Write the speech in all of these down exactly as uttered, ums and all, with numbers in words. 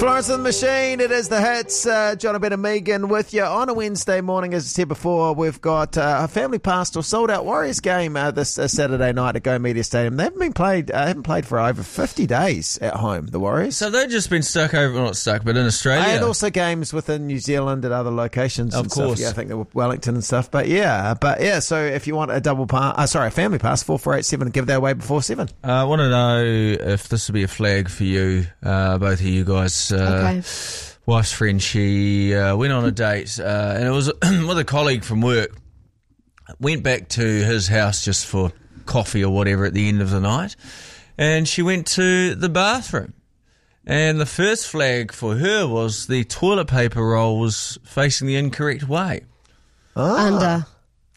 Florence and the Machine, it is the hits. Uh, John and Megan with you on a Wednesday morning. As I said before, we've got uh, a family pastoral sold-out Warriors game uh, this uh, Saturday night at Go Media Stadium. They haven't been played. Uh, haven't played for over fifty days at home. The Warriors. So they've just been stuck over, well, not stuck, but in Australia, and also games within New Zealand at other locations. Of and course, stuff. Yeah, I think they were Wellington and stuff. But yeah, but yeah. So if you want a double pass, uh, sorry, a family pass, four four eight seven, give that away before seven. uh, I want to know if this would be a flag for you, uh, both of you guys. Uh, Okay. Wife's friend, she uh, went on a date, uh, and it was with a colleague from work. Went back to his house just for coffee or whatever at the end of the night, and she went to the bathroom. And the first flag for her was the toilet paper roll was facing the incorrect way. Ah. Under.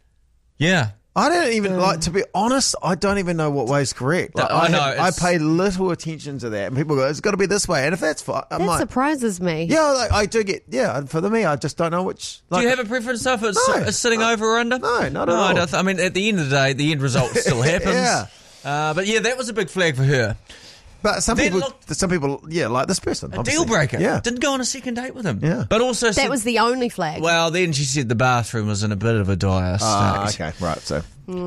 Yeah. I don't even, like, to be honest, I don't even know what way's correct. Like, I I, know, have, I it's- pay little attention to that. And people go, it's got to be this way. And if that's fine, I'm That like, surprises me. yeah, like, I do get, yeah, for the me, I just don't know which. Like, Do you have a preference if it's, No. it's sitting over or under? No, not at no, all. I, don't th- I mean, at the end of the day, the end result still happens. Yeah. Uh, but yeah, that was a big flag for her. But some Then people, look- some people, yeah, like this person. A obviously. deal breaker. Yeah. Didn't go on a second date with him. Yeah. But also That said, was the only flag. well, then she said the bathroom was in a bit of a dire Ah, state. okay, right. So,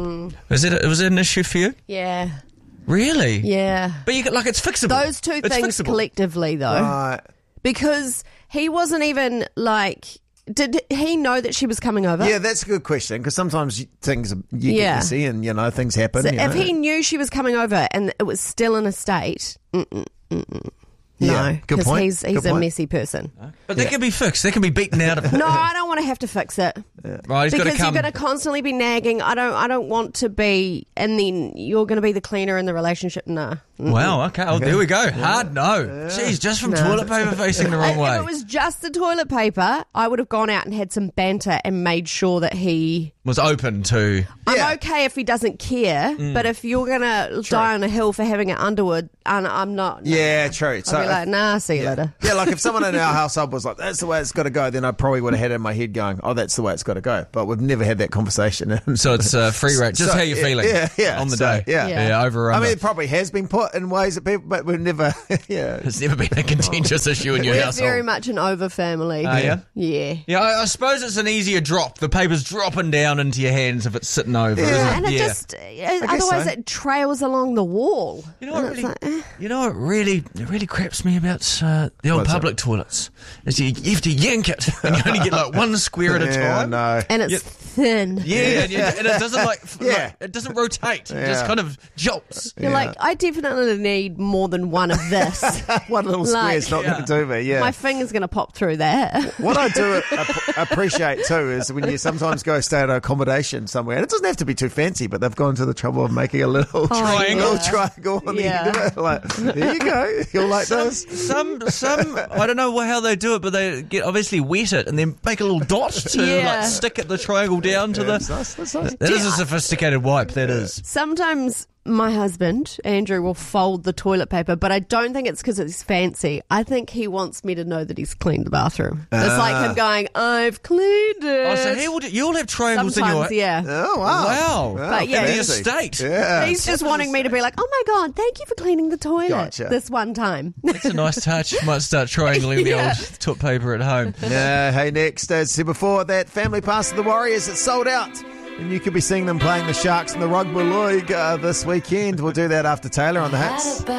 Was it, was it an issue for you? yeah. Really? Yeah. But you could, like, it's fixable. Those two It's things fixable. collectively, though. right. Because he wasn't even like. Did he know that she was coming over? Yeah, that's a good question because sometimes you- things are- you Yeah. get messy and, you know, things happen. So you if know. he knew she was coming over and it was still in a state, mm-mm, mm-mm. Yeah, no, good because point, he's he's good a point. messy person. But that can be fixed. That can be beaten out of it. No, I don't want to have to fix it. Right, he's got to Because come. you're going to constantly be nagging. I don't. I don't want to be, and then you're going to be the cleaner in the relationship. Nah. Mm-mm. Wow, okay. Oh, there we go. Hard no. Jeez, just from No. toilet paper facing the wrong If way. it was just the toilet paper, I would have gone out and had some banter and made sure that he. Was open to. I'm Yeah. okay if he doesn't care, Mm. but if you're going to die on a hill for having an Underwood, and I'm not. no. Yeah, true. I'll So be if- like, nah, see you later. yeah, like if someone in our household was like, that's the way it's got to go, then I probably would have had it in my head going, oh, that's the way it's got to go. But we've never had that conversation. So it's uh, free rate. Just So, how you're yeah, feeling yeah, yeah. on the So, day. yeah. Yeah. Yeah, over or I under. mean, it probably has been put in ways that people, but we've never, yeah. It's never been a contentious issue in your We're household. very much an over family. Are ya? Yeah. Yeah, I, I suppose it's an easier drop. The paper's dropping down into your hands if it's sitting over, Yeah. isn't it? And it yeah. just, uh, guess otherwise so. it trails along the wall. You know what And it's really, like, eh. you know what really, it really craps me about uh, the old What's public toilets is you, you have to yank it and you only get like one square at a Yeah, time. no. And it's Yeah. thin. Yeah, and, you- and it doesn't like, f- Yeah. like, it doesn't rotate. It Yeah. just kind of jolts. You're like, I definitely need more than one of this. One little Like- square's not Yeah. going to do me, yeah. My finger's going to pop through that. What I do ap- appreciate too is when you sometimes go stay at an accommodation somewhere, and it doesn't have to be too fancy, but they've gone to the trouble of making a little Triangle. little triangle on the Yeah. end of it. Like, there you go. You'll like Some, this. some, some, I don't know how they do it, but they get obviously wet it and then make a little dot to Yeah. like stick it the triangle down to Yeah, the. that's nice. That's nice. That is a sophisticated wipe. That is. Sometimes my husband, Andrew, will fold the toilet paper, but I don't think it's because it's fancy. I think he wants me to know that he's cleaned the bathroom. It's like him going, I've cleaned it. Oh, so he will, you'll have triangles Sometimes, in your. yeah. Oh, wow. Wow. But yeah, in the fancy. estate. Yeah. He's just wanting me to be like, oh my God, thank you for cleaning the toilet Gotcha. this one time. It's a nice touch. Might start triangling the Yeah. old toilet paper at home. Yeah, hey, next, as said before, that family pass of the Warriors, it's sold out. And you could be seeing them playing the Sharks in the Rugby League uh, this weekend. We'll do that after Taylor on the Hits.